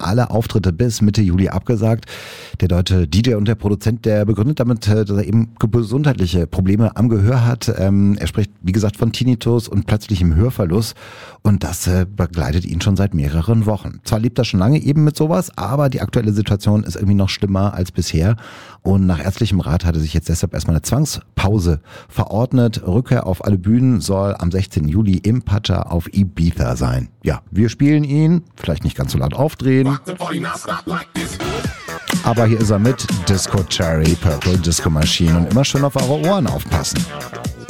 alle Auftritte bis Mitte Juli abgesagt. Der deutsche DJ und der Produzent, der begründet damit, dass er eben gesundheitliche Probleme am Gehör hat. Er spricht, wie gesagt, von Tinnitus und plötzlichem Hörverlust und das begleitet ihn schon seit mehreren Wochen. Zwar lebt er schon lange eben mit sowas, aber die aktuelle Situation ist irgendwie noch schlimmer als bisher und nach ärztlichem Rat hat er sich jetzt deshalb erstmal eine Zwangspause verordnet. Rückkehr auf alle Bühnen soll am 16. Juli im Pacha auf Ibiza sein. Ja, wir spielen ihn, vielleicht nicht ganz so laut aufdrehen. Aber hier ist er mit Disco Cherry, Purple Disco Machine und immer schön auf eure Ohren aufpassen.